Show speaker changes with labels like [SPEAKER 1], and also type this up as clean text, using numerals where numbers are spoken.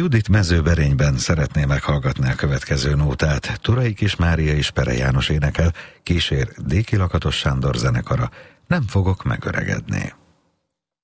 [SPEAKER 1] Judit Mezőberényben szeretné meghallgatni a következő nótát. Turai Kis Mária és Pere János énekel, kísér Déki Lakatos Sándor zenekara. Nem fogok megöregedni.